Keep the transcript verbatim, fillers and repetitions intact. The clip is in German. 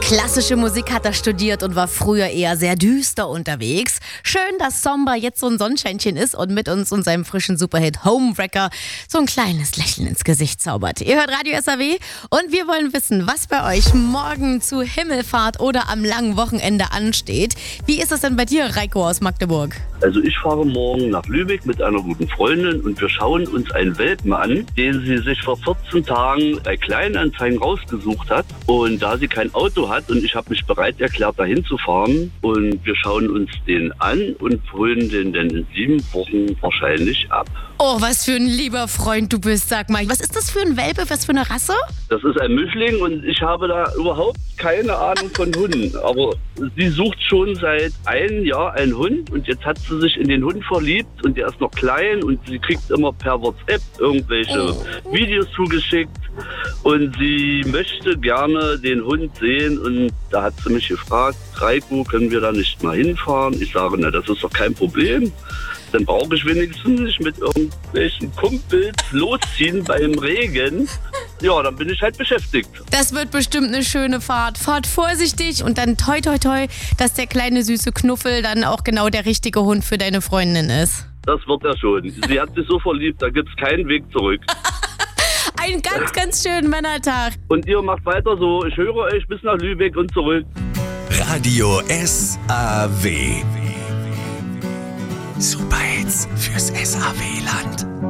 Klassische Musik hat er studiert und war früher eher sehr düster unterwegs. Schön, dass Sombra jetzt so ein Sonnenscheinchen ist und mit uns und seinem frischen Superhit Homewrecker so ein kleines Lächeln ins Gesicht zaubert. Ihr hört Radio S A W und wir wollen wissen, was bei euch morgen zu Himmelfahrt oder am langen Wochenende ansteht. Wie ist es denn bei dir, Reiko aus Magdeburg? Also ich fahre morgen nach Lübeck mit einer guten Freundin und wir schauen uns einen Welpen an, den sie sich vor vierzehn Tagen bei Kleinanzeigen rausgesucht hat. Und da sie kein Auto hat und ich habe mich bereit erklärt, dahin zu fahren und wir schauen uns den an und holen den dann in sieben Wochen wahrscheinlich ab. Oh, was für ein lieber Freund du bist, sag mal. Was ist das für ein Welpe, was für eine Rasse? Das ist ein Mischling und ich habe da überhaupt keine Ahnung von Hunden. Aber sie sucht schon seit einem Jahr einen Hund und jetzt hat sie sich in den Hund verliebt und der ist noch klein und sie kriegt immer per WhatsApp irgendwelche oh. Videos zugeschickt und sie möchte gerne den Hund sehen und da hat sie mich gefragt, Reiko, können wir da nicht mal hinfahren? Ich sage, na, das ist doch kein Problem. Dann brauche ich wenigstens nicht mit irgendwelchen Kumpels losziehen beim Regen. Ja, dann bin ich halt beschäftigt. Das wird bestimmt eine schöne Fahrt. Fahrt vorsichtig und dann toi toi toi, dass der kleine süße Knuffel dann auch genau der richtige Hund für deine Freundin ist. Das wird er schon. Sie hat sich so verliebt, da gibt's keinen Weg zurück. Einen ganz, ganz schönen Männertag. Und ihr macht weiter so. Ich höre euch bis nach Lübeck und zurück. Radio S A W. Superhits fürs S A W-Land.